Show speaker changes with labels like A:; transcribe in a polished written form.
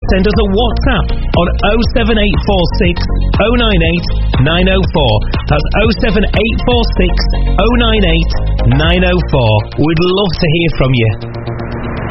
A: send us a WhatsApp on 07846 098 904. That's 07846 098 904. We'd love to hear from you.